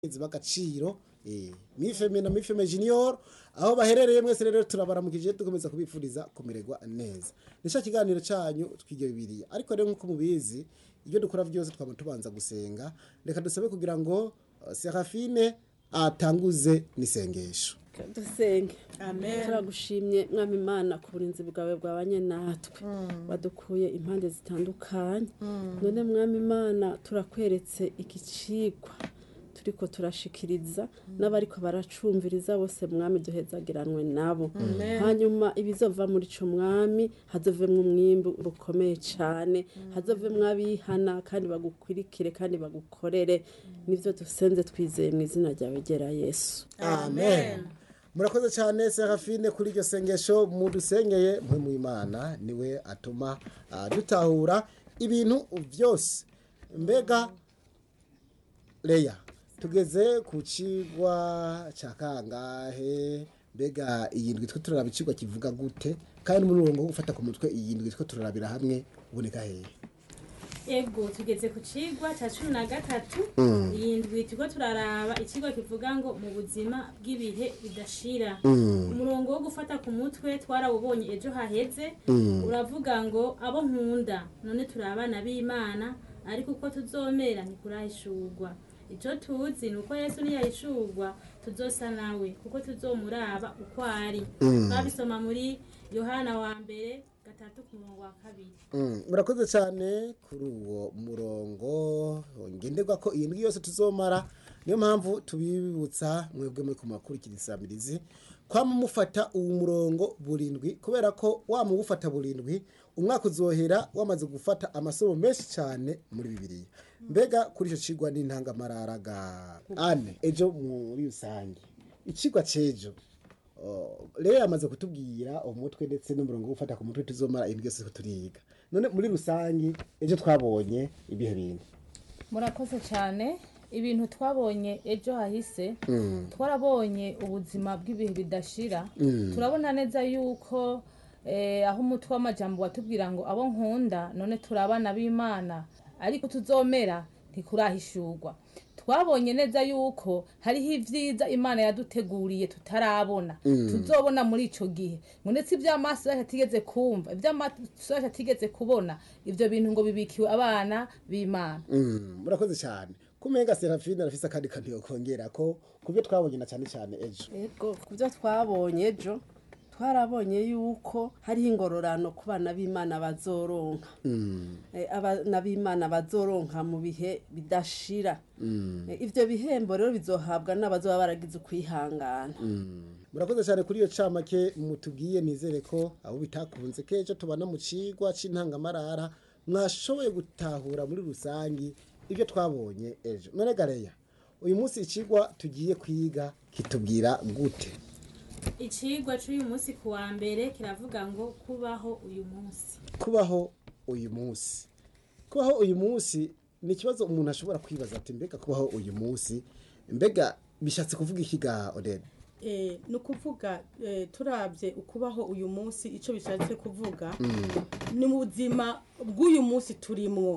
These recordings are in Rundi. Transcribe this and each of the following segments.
bagaciro mifeme na mifeme junior aho baherereye mwese rero turabaramukije dukomeza kubipfuriza kumererwa neza nisha kiganiro cyanyu twigiye bibiri ariko rero nkuko mubizi ibyo dukora byose twaba tubanza gusenga reka dusabe kugira ngo Serafine atanguze nisengesho dusenge. Amen. Turagushimye mwami Imana ku burinzi bwawe bwabanye natwe wadukuye impande zitandukanye none mwami Imana turakweretse ikicikwa turiko turashikiriza n'abariko baracumviriza bose mwami duhezagiranwe nabo hanyuma ibizova muri ico mwami hazovemwe umwimbu rukomeye cane hazovemwe abihana kandi bagukwirikire kandi bagukorere nivyo dusenze twizeye mu izina ryawe gera Yesu amen. Murakoze cyane Serafine kuri iryo sengesho mudusengeye mwe mu Imana niwe atuma dutahura ibintu byose mbega Leya tugeze ku cigwa ca kangahe mbega iyindwi twe turaraba icigwa kivuga gute kandi muri uwo ngo gufata ku mutwe iyindwi twe turarabira hamwe uboneka hehe Ego tugeze ku cigwa ca 13 iyindwi tuko turaraba icigwa kivuga ngo mu buzima bw'ibihe bidashira umurongo wo gufata ku mutwe twarawubonye ejo haheze uravuga ngo abo nkunda none turabana b'Imana ariko uko tuzomera ntikurahishurwa ico tuzi nuko Yesu niyahishurwa tuzosa nawe kuko tuzomuraba uko ari babisoma muri Yohana wa mbere gatatu ku murongo wa kabiri. Murakoze cyane kuri uwo murongo ngenderwa ko iyi ndwi yose tuzomara niyo mpamvu tubibutsa mwebwe muri kumakurikirisamirizi kwama mufata uwo murongo burindwi kubera ko wamugufata burindwi umwaka uzohera wamaze gufata amasomo menshi cyane muri Bibiliya mbega kuri ico cigwa n'intangamararaga ane ejo muri rusange icigwa cejo Leo yamaze kutubwira umutwe ndetse n'umurongo gufata ku mutwe tuzomara ibintu byose turiga none muri rusangi ejo twabonye ibihe bintu murakoze cyane ibintu twabonye ejo hahise twarabonye ubuzima bw'ibihe bidashira turabona neza yuko aho umutwe w'amajambo watubwira ngo abo nkunda none turabana b'Imana ariko tuzomera ntikurahishurwa twabonye neza yuko hariho ivyiza Imana yaduteguriye tutarabona tuzobona muri ico gihe ngo ndetse ivy'amaso yacu atigeze kumva ivy'amaso yacu atigeze kubona ivyo bintu ngo bibikiwe abana b'Imana. Murakoze cyane kumenga Serafine arafise akandi kantu yokongera ko kubyo twabonye na cyane cyane ejo ego kubyo twabonye ejo twarabonye yuko hariho ingororano ku bana b'Imana bazoronka abana b'Imana bazoronka mu bihe bidashira ivyo bihembo rero bizohabwa n'abazoba baragize ukwihangana. Murakoze cyane kuri iyo camake mutubwiye nizere ko abo bitakunze kejo tubana mu cigwa c'intangamarara mwashoboye gutahura muri rusangi ibyo twabonye ejo none Gareya uyu munsi icigwa tugiye kwiga kitubwira gute Icigwa c'uyu munsi ku wa mbere kiravuga ngo kubaho uyu munsi. Kubaho uyu munsi. Kubaho uyu munsi ni ikibazo umuntu ashobora kwibaza ati mbega kubaho uyu munsi mbega bishatse kuvuga ikiga Oded no kuvuga turabye ukubaho uyu munsi ico bishatse kuvuga ni mu buzima bw'uyu munsi turimwo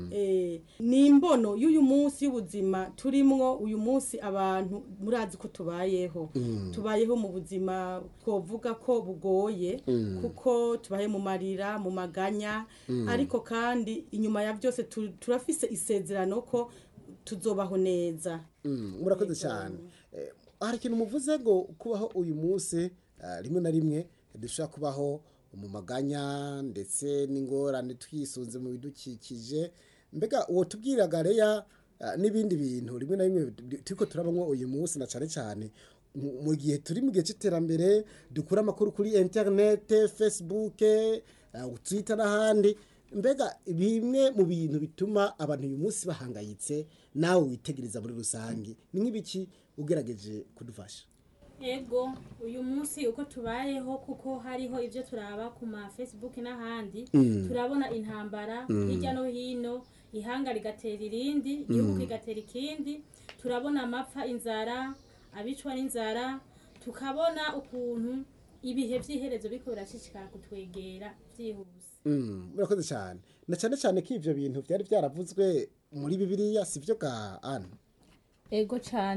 ni imbono y'uyu munsi y'ubuzima turimwo uyu munsi abantu murazi ko tubayeho mu buzima twovuga ko bugoye kuko tubaye mu marira mu maganya ariko kandi inyuma ya byose turafise isezerano ko tuzobaho neza. Murakoze cyane hari ikintu muvuze ngo kubaho uyu munsi rimwe na rimwe dushobora kubaho mu maganya ndetse n'ingorane twisunze mu bidukikije mbega uwo tubwira Gareya n'ibindi bintu rimwe na rimwe turiko turabamwo uyu munsi na cyane cyane mu gihe turi mu gihe cy'iterambere dukura amakuru kuri internet Facebook Twitter n'ahandi mbega bimwe mu bintu bituma abantu uyu munsi bahangayitse nawe witegereza muri rusangi ni nk'ibiki ugerageje kudufasha. Ego uyu munsi uko tubayeho kuko hariho ivyo turaba ku ma Facebook n'ahandi turabona intambara hirya no hino ihanga rigatera irindi igihugu kigatera ikindi turabona amapfa inzara abicwa n'inzara tukabona ukuntu ibihe vy'iherezo biko birashishikara kutwegera vyihuse. Murakoze cyane na cyane cyane ko ivyo bintu byari byaravuzwe muri Bibiliya sivyo ga Ana ego cyane